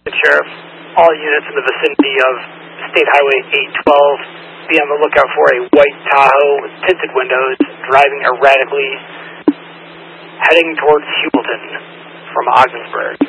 Sheriff, all units in the vicinity of State Highway 812, be on the lookout for a white Tahoe with tinted windows driving erratically, heading towards Hewelton from Ogdensburg.